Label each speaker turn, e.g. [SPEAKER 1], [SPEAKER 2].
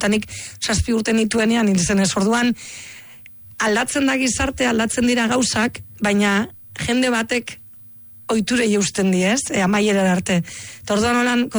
[SPEAKER 1] eta nik 7 urte nituenean izenez orduan, aldatzen da gizarte, aldatzen dira gauzak, baina jende batek ohiturei eusten di, ez? Amaiera arte. Eta orduan holan